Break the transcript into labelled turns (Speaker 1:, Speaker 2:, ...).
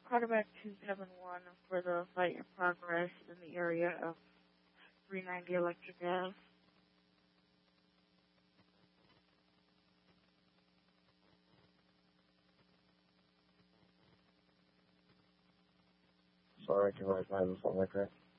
Speaker 1: quarterback 271 for the fight in progress in the area of 390 Electric Ave.
Speaker 2: Sorry, I can write 5 or something like that.